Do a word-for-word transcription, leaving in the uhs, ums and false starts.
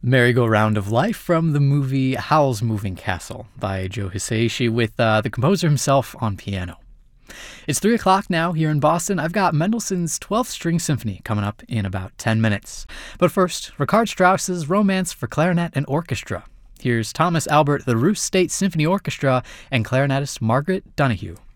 Merry-Go-Round of Life from the movie Howl's Moving Castle by Joe Hisaishi with uh, the composer himself on piano. It's three o'clock now here in Boston. I've got Mendelssohn's twelfth String Symphony coming up in about ten minutes. But first, Richard Strauss's Romance for Clarinet and Orchestra. Here's Thomas Albert, the Ruhr State Symphony Orchestra, and clarinetist Margaret Donahue.